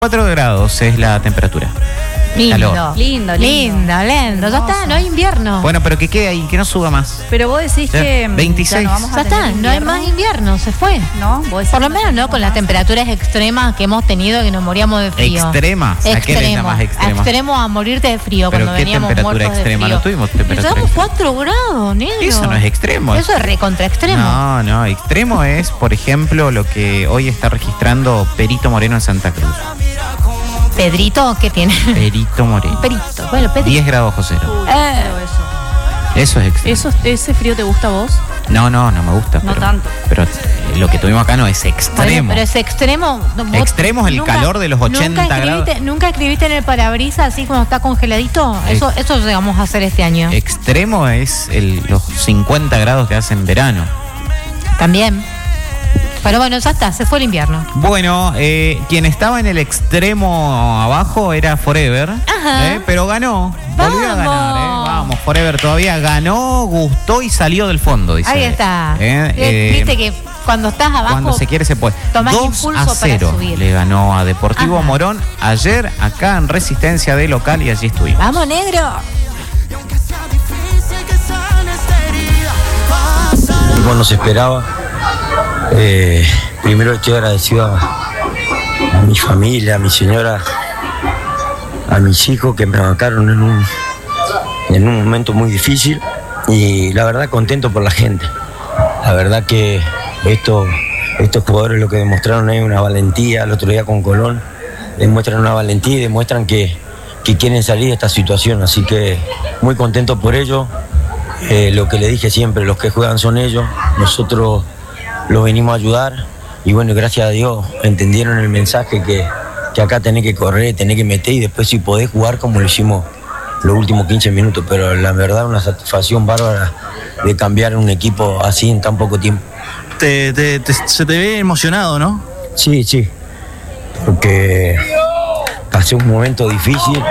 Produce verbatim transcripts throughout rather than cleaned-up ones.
cuatro grados es la temperatura. Lindo, Calor. lindo, lindo, lindo. Ya está, no hay invierno. Bueno, pero que quede ahí, que no suba más. Pero vos decís Ya, que veintiséis. ya no vamos a Ya tener está, no hay invierno. más invierno, se fue. ¿No? ¿Vos decís Por lo que menos no con las temperaturas extremas que hemos tenido, que nos moríamos de frío. ¿Extremas? ¿A qué le Extremo, llamas a extrema? extremo a morirte de frío ¿Pero cuando qué veníamos temperatura muertos extrema? de frío. No tuvimos temperatura Llevamos extrema. cuatro grados, negro. Eso no es extremo. Eso es recontra extremo. No, no, extremo es, por ejemplo, lo que hoy está registrando Perito Moreno en Santa Cruz. Pedrito, ¿qué tiene? Perito Moreno. Perito, bueno, Pedrito. diez grados bajo cero. Eh, Eso es extremo. ¿Eso, ¿Ese frío te gusta a vos? No, no, no me gusta. No pero, tanto. Pero eh, lo que tuvimos acá no es bueno, extremo. pero es extremo. Vos Extremo es el calor de los ochenta nunca grados. escribiste, ¿Nunca escribiste en el parabrisas así como está congeladito? Eso, Ex- eso llegamos a hacer este año. Extremo es el, los cincuenta grados que hace en verano. También. Pero bueno, ya está, se fue el invierno. Bueno, eh, quien estaba en el extremo abajo era Forever, Ajá. eh, pero ganó. Volvió a Vamos. ganar, eh. Vamos, Forever todavía ganó, gustó y salió del fondo, dice. Ahí está. Eh, Eh, eh, Viste que cuando estás abajo. Cuando se quiere se puede. tomás dos impulso a para cero subir. le ganó a Deportivo Ajá. Morón ayer acá en Resistencia de local y allí estuvimos. Vamos, negro. Como no se esperaba. Eh, primero estoy agradecido a, a mi familia, a mi señora, a mis hijos que me bancaron en un, en un momento muy difícil y la verdad contento por la gente. La verdad que esto, estos jugadores lo que demostraron es una valentía. El otro día con Colón demuestran una valentía y demuestran que, que quieren salir de esta situación, así que muy contento por ello. Eh, lo que le dije siempre, los que juegan son ellos, nosotros los venimos a ayudar y bueno, gracias a Dios entendieron el mensaje que, que acá tenés que correr, tenés que meter y después si podés jugar como lo hicimos los últimos quince minutos, pero la verdad una satisfacción bárbara de cambiar un equipo así en tan poco tiempo. Te, te, te- se te ve emocionado, ¿no? Sí, sí, porque pasé un momento difícil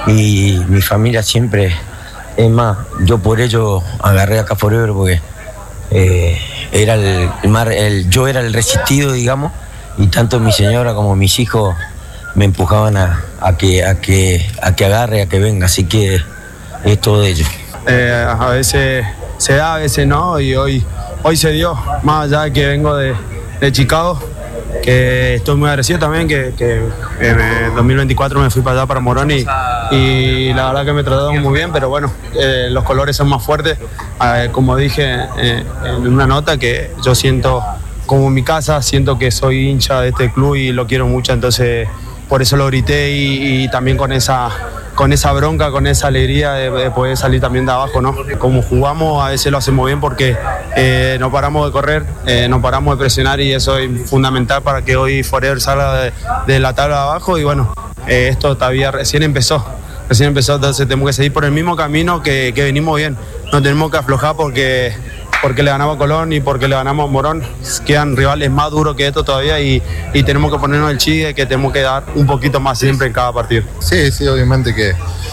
y mi familia siempre, es más, yo por ello agarré acá Forever porque eh, era el, el mar- el- yo era el resistido, digamos, y tanto mi señora como mis hijos me empujaban a, a que, a, que, a que agarre, a que venga, así que es todo de ello. Eh, a veces se da, a veces no, y hoy, hoy se dio, más allá de que vengo de, de Chicago, que estoy muy agradecido también, que, que en dos mil veinticuatro me fui para allá, para Morón, y, y la verdad que me trataron muy bien, pero bueno, eh, los colores son más fuertes, eh, como dije eh, en una nota, que yo siento como en mi casa, siento que soy hincha de este club y lo quiero mucho, entonces por eso lo grité y, y también con esa, con esa bronca, con esa alegría de, de poder salir también de abajo, ¿no? Como jugamos a veces lo hacemos bien porque eh, no paramos de correr, eh, no paramos de presionar y eso es fundamental para que hoy Forever salga de, de la tabla de abajo y bueno, eh, esto todavía recién empezó, recién empezó, entonces tenemos que seguir por el mismo camino que, que venimos bien, no tenemos que aflojar porque... porque le ganamos a Colón y porque le ganamos a Morón, quedan rivales más duros que esto todavía y, y tenemos que ponernos el chi de que tenemos que dar un poquito más siempre en cada partido. Sí, sí, obviamente que,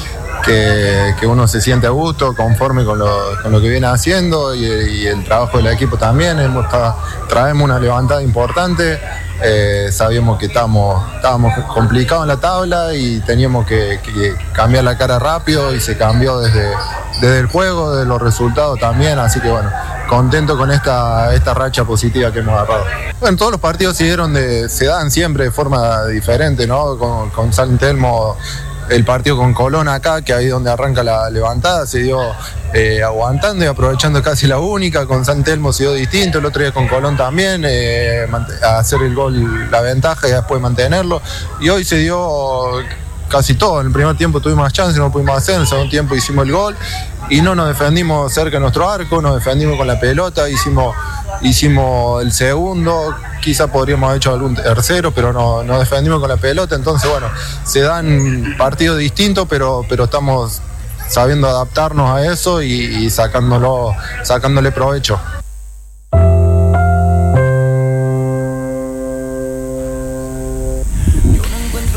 que, que uno se siente a gusto, conforme con lo, con lo que viene haciendo y, y el trabajo del equipo también. Hemos, tra- traemos una levantada importante, eh, sabíamos que estábamos, estábamos complicados en la tabla y teníamos que, que cambiar la cara rápido y se cambió desde, desde el juego, de los resultados también, así que bueno, contento con esta, esta racha positiva que hemos agarrado. Bueno, todos los partidos se dieron de, se dan siempre de forma diferente, ¿no? Con, con San Telmo, el partido con Colón acá, que ahí es donde arranca la levantada, se dio eh, aguantando y aprovechando casi la única. Con San Telmo se dio distinto, el otro día con Colón también, eh, mant- hacer el gol, la ventaja y después mantenerlo. Y hoy se dio casi todo. En el primer tiempo tuvimos más chances, no pudimos hacer, en el segundo tiempo hicimos el gol y no nos defendimos cerca de nuestro arco, nos defendimos con la pelota, hicimos, hicimos el segundo, quizá podríamos haber hecho algún tercero, pero no, nos defendimos con la pelota, entonces bueno, se dan partidos distintos, pero, pero estamos sabiendo adaptarnos a eso y, y sacándolo, sacándole provecho.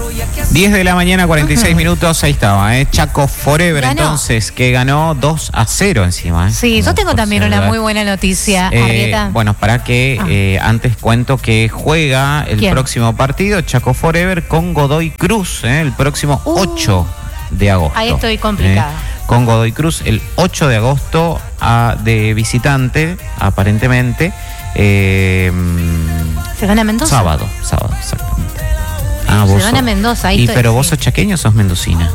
diez de la mañana, cuarenta y seis minutos, ahí estaba, ¿eh? Chaco Forever, Ganó. entonces, que ganó dos a cero encima. ¿eh? Sí, yo Como tengo por también ser una verdad. muy buena noticia, Eh, Arrieta. bueno, para que Ah. eh, antes cuento que juega el ¿Quién? próximo partido, Chaco Forever, con Godoy Cruz, ¿eh? el próximo Uh. ocho de agosto. Ahí estoy complicada. ¿eh? Con Godoy Cruz, el ocho de agosto a- de visitante, aparentemente. Eh, ¿Se van a Mendoza? sábado, sábado, exactamente. Ah, Se vos van sos- a Mendoza, ahí Y estoy, pero vos sí. sos chaqueño o sos mendocina.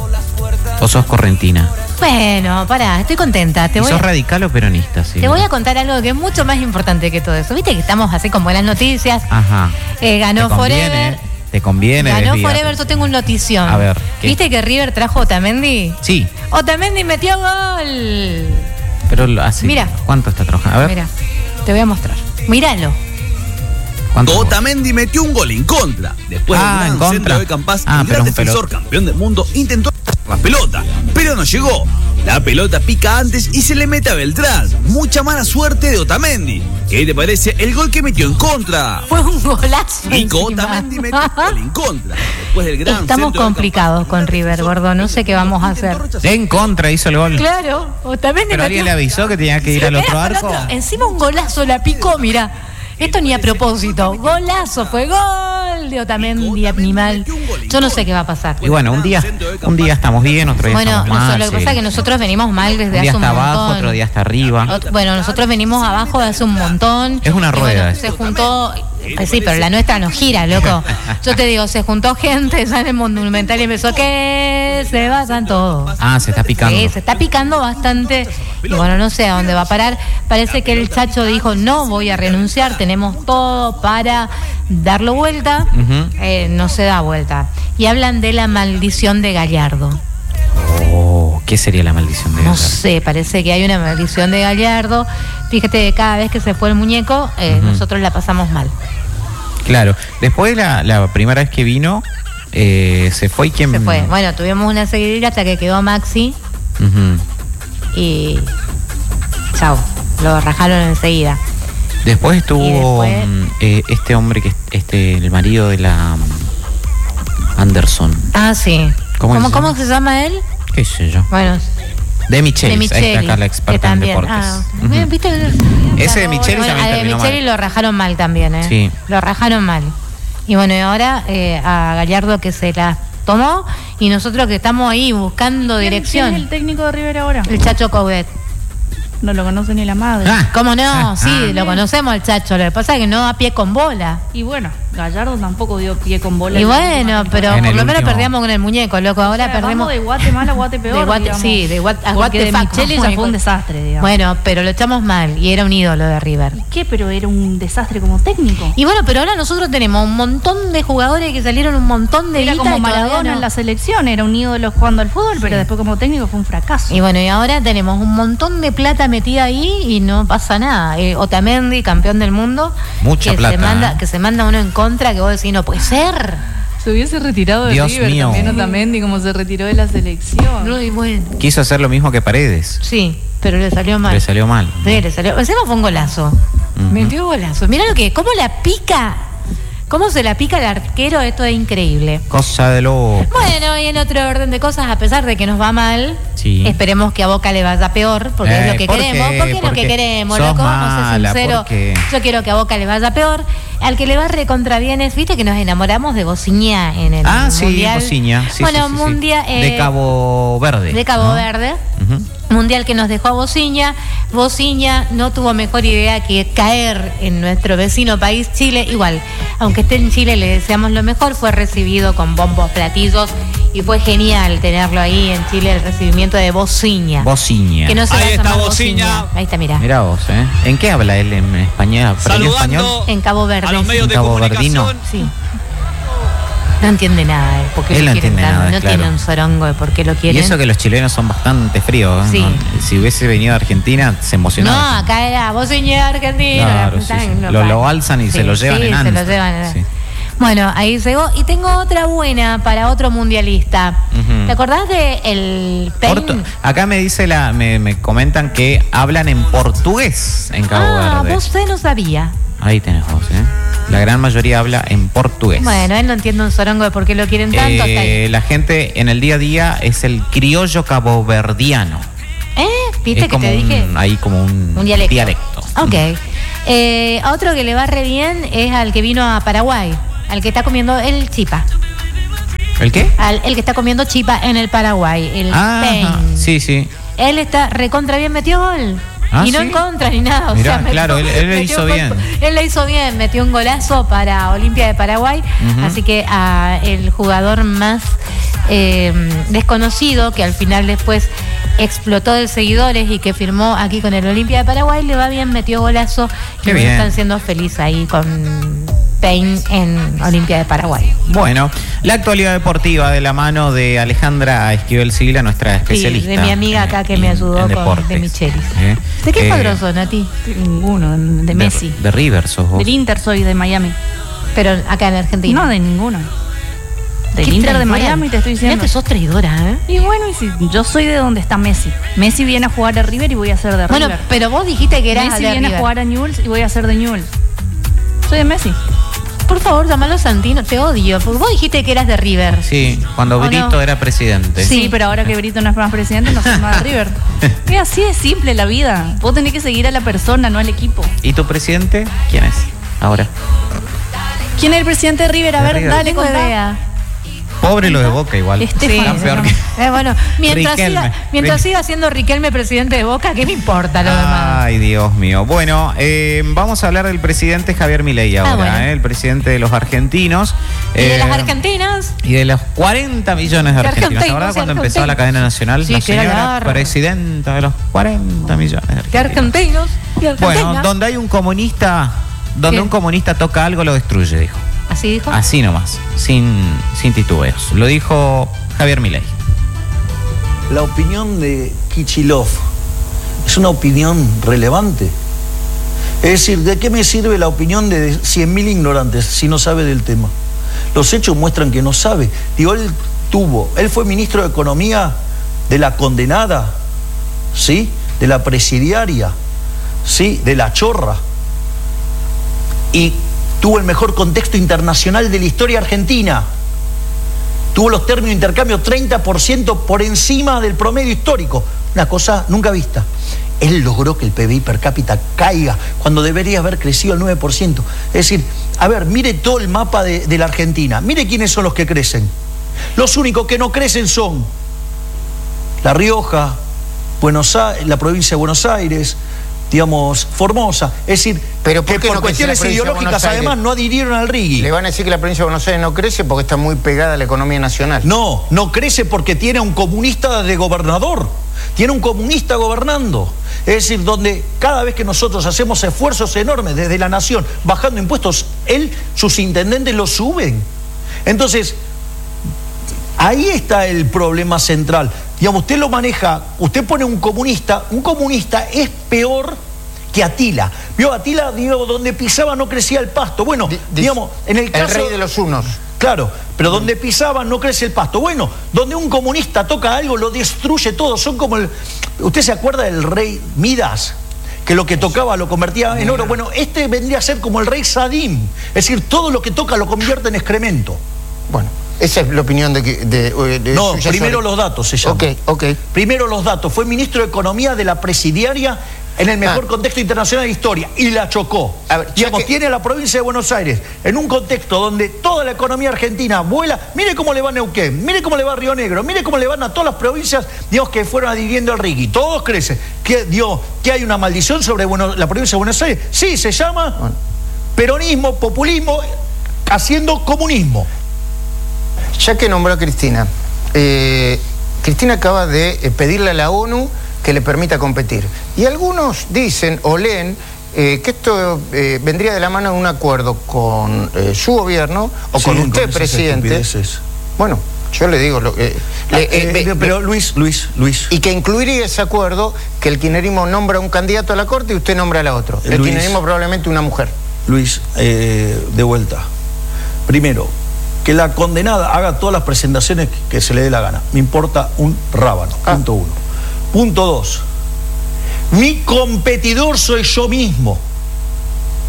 O sos correntina. Bueno, pará, estoy contenta. Te ¿Y voy, sos a, radical o peronista? Sí. te voy a contar algo que es mucho más importante que todo eso. Viste que estamos así con buenas noticias. Ajá. Eh, ganó te conviene, Forever. Te conviene. Ganó desvíate. Forever, yo tengo una notición. A ver, ¿qué? ¿Viste que River trajo a Otamendi? Sí, Otamendi metió gol. pero lo- así. Mira. ¿Cuánto está trabajando? A ver. Mira, te voy a mostrar. Míralo. ¿cuánto? Otamendi metió un gol en contra. Después Ah, del en gran contra. centro de Campas, Ah, el pero gran un defensor pelot- campeón del mundo intentó la pelota, pero no llegó. La pelota pica antes y se le mete a Beltrán. Mucha mala suerte de Otamendi. ¿Qué te parece el gol que metió en contra? Fue un golazo. Nico encima. Otamendi metió un gol en contra. Después del gran Estamos centro de complicados Campas, con el River, defensor gordo. No sé qué vamos a hacer. De en contra hizo el gol. Claro, Otamendi Pero alguien le metió- avisó que tenía que ir al Era otro para arco. otro. Encima un golazo la picó, mira. Esto ni a propósito. Golazo, fue gol de Otamendi, animal. Yo no sé qué va a pasar. Y bueno, un día, un día estamos bien, otro día Bueno, estamos nosotros- mal. lo que sí. pasa es que nosotros venimos mal desde un día hace un está montón. abajo, otro día está arriba. Ot- Bueno, nosotros venimos abajo de hace un montón. Es una Y rueda bueno, esto. se juntó, pues sí, pero la nuestra no gira, loco. Yo te digo, se juntó gente ya en el Monumental y empezó que se vayan todos. Ah, se está picando. Sí, se está picando bastante. Y bueno, no sé a dónde va a parar. Parece que el Chacho dijo, no voy a renunciar, tenemos todo para darlo vuelta. Ujú. Eh, no se da vuelta. Y hablan de la maldición de Gallardo. Oh, ¿qué sería la maldición de No Gallardo? sé, parece que hay una maldición de Gallardo. Fíjate que cada vez que se fue el muñeco, eh, Ujú. nosotros la pasamos mal. Claro. Después la, la primera vez que vino, eh, se fue y quién. Se fue. Bueno, tuvimos una seguidilla hasta que quedó Maxi Ujú. y chao, lo rajaron enseguida. Después estuvo Y después- mm, eh, este hombre que es este el marido de la mm, Anderson. Ah, sí. ¿Cómo ¿Cómo, se cómo llama? se llama él? ¿Qué sé yo? Bueno, De Michelis. de Micheli. Ahí está acá la que experta en también. deportes. Ah, Ujú. ¿viste? Ese de Micheli Bueno, también a de terminó Micheli mal. lo rajaron mal también, ¿eh? Sí. Lo rajaron mal. Y bueno, y ahora eh, a Gallardo que se la tomó y nosotros que estamos ahí buscando dirección. ¿Quién es el técnico de River ahora? El Chacho Coudet. No lo conoce ni la madre. Ah. ¿Cómo no? Ah, Sí, ah. lo conocemos al Chacho. Lo que pasa es que no a pie con bola. Y bueno, Gallardo tampoco dio pie con bola. Y en la bueno, última pero En por el lo menos último. perdíamos con el muñeco, loco. Ahora O sea, perdemos. vamos de Guatemala a Guate peor, De Guate- digamos. sí, de Guate- a Porque de Guatefac, Micheli ya vamos, fue un hijo. desastre, digamos. Bueno, pero lo echamos mal y era un ídolo de River. ¿Qué? Pero era un desastre como técnico. Y bueno, pero ahora nosotros tenemos un montón de jugadores que salieron un montón de Era guita como y todavía Maradona no. en la selección, era un ídolo jugando al fútbol, pero después como técnico fue un fracaso. Y bueno, y ahora tenemos un montón de plata metida ahí y no pasa nada. Eh, Otamendi, campeón del mundo, Mucha que plata, se manda, ¿eh? que se manda uno en contra, que vos decís, no puede ser. Se hubiese retirado de Dios River mío. también Otamendi, como se retiró de la selección. No, y bueno, Quiso hacer lo mismo que Paredes. sí, pero le salió mal. Le salió mal. Sí, le salió. Encima fue un golazo. Ujú. Metió golazo. Mirá lo que, cómo la pica, cómo se la pica el arquero, esto es increíble. Cosa de loco. Bueno, y en otro orden de cosas, a pesar de que nos va mal, Sí. esperemos que a Boca le vaya peor, porque Eh, es lo que ¿por queremos, qué? porque es lo Porque que queremos, sos loco, no mala, sé sincero. porque- Yo quiero que a Boca le vaya peor. Al que le va recontra bien es, viste que nos enamoramos de Bociña en el Ah, sí, mundial. Bociña. Sí, bueno, sí, sí, sí. mundial eh, de Cabo Verde. de Cabo ¿no? Verde. Ujú. Mundial que nos dejó a Bociña. Bociña no tuvo mejor idea que caer en nuestro vecino país, Chile. Igual, aunque esté en Chile, le deseamos lo mejor. Fue recibido con bombos, platillos y fue genial tenerlo ahí en Chile, el recibimiento de Bociña. Bociña. Que no se Ahí va a está llamar Bociña. Ahí está, mira. Mirá vos, ¿eh? ¿En qué habla él en español? ¿Aprendió español? Saludando En Cabo Verde. a los medios En de Cabo comunicación. Verdino. Sí. No entiende nada, eh, porque Él lo no quieren entiende tanto. nada, No claro. tiene un sorongo de por qué lo Y quieren. eso que los chilenos son bastante fríos. ¿eh? Sí. ¿No? Si hubiese venido a Argentina, se No, emocionaba. acá era Bociña, Argentina. Claro, la sí, puta, sí. no Lo- para. lo alzan y se lo llevan sí, en se lo Amsterdam. llevan. Sí. Bueno, ahí llegó. Y tengo otra buena para otro mundialista. Ujú. ¿Te acordás de el Pen? Portu- Acá me dice la, me, me comentan que hablan en portugués en Cabo Ah, Verde. vos usted no sabía. Ahí tenés vos, ¿eh? La gran mayoría habla en portugués. Bueno, él no entiende un sorongo de por qué lo quieren tanto. Eh, hasta ahí. la gente en el día a día es el criollo caboverdiano. ¿Eh? ¿Viste Es que como te dije? un- ahí como un, Un dialecto. dialecto. Ok. Eh, a otro que le va re bien es al que vino a Paraguay, al que está comiendo el chipa. ¿El qué? Al, el que está comiendo chipa en el Paraguay, el Ah, Pein. sí, sí. Él está recontra bien, metió gol. Ah, y no ¿sí? en contra ni nada. O Mirá, sea, metió- claro, él- él le metió hizo gol- bien. Él le hizo bien, metió un golazo para Olimpia de Paraguay. Ujú. Así que a el jugador más eh, desconocido, que al final después explotó de seguidores y que firmó aquí con el Olimpia de Paraguay, le va bien, metió golazo. Qué y bien. están siendo felices ahí con Pein en Olimpia de Paraguay. Bueno, la actualidad deportiva de la mano de Alejandra Esquivel Sila, nuestra Sí, especialista. de mi amiga acá que me en- ayudó en con deportes. de Michelis. ¿Eh? ¿De qué Eh, cuadro son, Nati? Ninguno, de, de Messi. De, de River sos vos. Del Inter soy de Miami. Pero acá en Argentina. No, de ninguno. Del Qué Inter de traidora. Miami te estoy diciendo. Mirá que sos traidora, ¿eh? Y bueno, y si yo soy de donde está Messi. Messi viene a jugar a River y voy a ser de Bueno, River. pero vos dijiste que eras Messi de viene River. a jugar a Newell's y voy a ser de Newell's. Soy de Messi. Por favor, llamalo a Santino, te odio. Porque vos dijiste que eras de River. Sí, cuando ¿O no? Brito era presidente. Sí, Sí. pero ahora que Brito no es más presidente, no soy más de River. Es así de simple la vida. Vos tenés que seguir a la persona, no al equipo. ¿Y tu presidente? ¿Quién es ahora? ¿Quién es el presidente de River? A De ver, River. dale, Tengo contá. idea. Pobre lo de Boca igual. Estefan, Están se peor llama. que- Eh, bueno, mientras, Riquelme. siga, mientras Ri- siga siendo Riquelme presidente de Boca, ¿qué me importa lo demás? Ay, Dios mío. Bueno, eh, vamos a hablar del presidente Javier Milei ahora, Ah, bueno. eh, el presidente de los argentinos. ¿Y de Eh, las argentinas? Y de los cuarenta millones de De argentinos. ¿La argentinos, verdad cuando de empezó la argentinos. cadena nacional? Sí, la que era señora largo. presidenta de los cuarenta millones de ¿Qué argentinos. argentinos? ¿Qué argentinas? Bueno, donde hay un comunista, donde ¿Qué? un comunista toca algo, lo destruye, dijo. ¿Así dijo? Así nomás, sin, sin titubeos. Lo dijo Javier Milei. La opinión de Kichilov es una opinión relevante. Es decir, ¿de qué me sirve la opinión de cien mil ignorantes si no sabe del tema? Los hechos muestran que no sabe. Digo, él tuvo, él fue ministro de Economía de la condenada, ¿sí? De la presidiaria, ¿sí? De la chorra. Y tuvo el mejor contexto internacional de la historia argentina. Tuvo los términos de intercambio treinta por ciento por encima del promedio histórico. Una cosa nunca vista. Él logró que el P B I per cápita caiga cuando debería haber crecido al nueve por ciento. Es decir, a ver, mire todo el mapa de, de la Argentina. Mire quiénes son los que crecen. Los únicos que no crecen son La Rioja, Buenos Aires, la provincia de Buenos Aires, digamos, Formosa. Es decir, Pero ¿por que qué por no crece la cuestiones provincia de ideológicas Buenos Aires? además no adhirieron al RIGI. Le van a decir que la provincia de Buenos Aires no crece porque está muy pegada a la economía nacional. No, no crece porque tiene a un comunista de gobernador. Tiene un comunista gobernando. Es decir, donde cada vez que nosotros hacemos esfuerzos enormes desde la nación, bajando impuestos, él, sus intendentes lo suben. Entonces, ahí está el problema central. Digamos, usted lo maneja, usted pone un comunista, un comunista es peor que Atila. Vio, Atila, digo, donde pisaba no crecía el pasto. Bueno, Di- digamos, en el caso... El rey de los unos. Claro, pero donde pisaba no crece el pasto. Bueno, donde un comunista toca algo, lo destruye todo. Son como el... ¿Usted se acuerda del rey Midas? Que lo que tocaba lo convertía en oro. Bueno, este vendría a ser como el rey Sadim. Es decir, todo lo que toca lo convierte en excremento. Bueno, esa es la opinión de... que- de, de No, suya primero sobre- los datos se llama. Ok, ok. Primero los datos. Fue ministro de Economía de la presidiaria en el mejor Ah. contexto internacional de la historia y la chocó. A ver, ya Digamos, que- tiene a la provincia de Buenos Aires en un contexto donde toda la economía argentina vuela. Mire cómo le va a Neuquén, mire cómo le va a Río Negro, mire cómo le van a todas las provincias, Dios, que fueron adhiriendo al RIGI. Todos crecen. ¿Qué, Dios, que hay una maldición sobre Bueno- la provincia de Buenos Aires? Sí, se llama Bueno. peronismo, populismo, haciendo comunismo. Ya que nombró a Cristina, eh, Cristina acaba de eh, pedirle a la ONU que le permita competir. Y algunos dicen o leen eh, que esto eh, vendría de la mano de un acuerdo con eh, su gobierno o con Siguen usted, con esas presidente. estupideces. Bueno, yo le digo... Lo, eh, le- Eh, eh, ve- pero Luis, Luis, Luis. y que incluiría ese acuerdo que el kirchnerismo nombra un candidato a la corte y usted nombra a la otro. El Luis. kirchnerismo probablemente una mujer. Luis, eh, de vuelta. Primero, que la condenada haga todas las presentaciones que se le dé la gana. Me importa un rábano. Ah. Punto uno. Punto dos. Mi competidor soy yo mismo.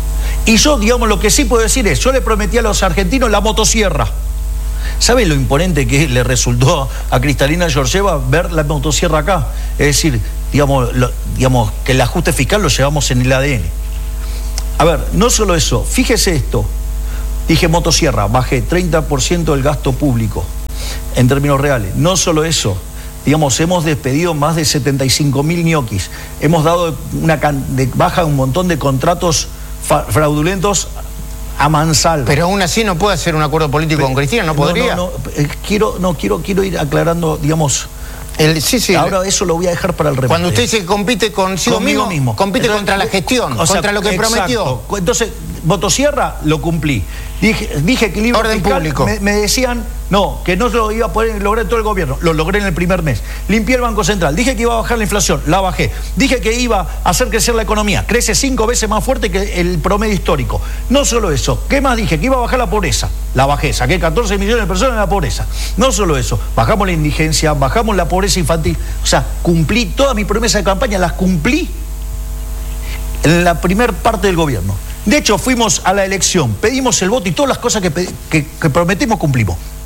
Y yo, digamos, lo que sí puedo decir es, yo le prometí a los argentinos la motosierra. ¿Sabe lo imponente que le resultó a Cristalina Georgieva ver la motosierra acá? Es decir, digamos, lo, digamos que el ajuste fiscal lo llevamos en el A D N. A ver, no solo eso, fíjese esto. Dije motosierra, bajé treinta por ciento del gasto público en términos reales. No solo eso, digamos, hemos despedido más de setenta y cinco mil ñoquis. Hemos dado una de baja un montón de contratos fraudulentos a mansalva. Pero aún así no puede hacer un acuerdo político Pero, con Cristina, ¿no podría? No, no, no, eh, quiero, no quiero, quiero ir aclarando, digamos... El, sí, sí. Ahora eso lo voy a dejar para el remate. Cuando usted dice que compite consigo conmigo mismo, mismo, compite Entonces, contra la gestión, o sea, contra lo que exacto. prometió. Entonces, motosierra lo cumplí. Dije, dije equilibrio Orden fiscal, público. Me, me decían, no, que no lo iba a poder lograr en todo el gobierno. Lo logré en el primer mes. Limpié el Banco Central. Dije que iba a bajar la inflación. La bajé. Dije que iba a hacer crecer la economía. Crece cinco veces más fuerte que el promedio histórico. No solo eso. ¿Qué más dije? Que iba a bajar la pobreza. La bajé. Saqué catorce millones de personas en la pobreza. No solo eso. Bajamos la indigencia, bajamos la pobreza infantil. O sea, cumplí todas mis promesas de campaña. Las cumplí en la primer parte del gobierno. De hecho, fuimos a la elección, pedimos el voto y todas las cosas que, que, que prometimos cumplimos.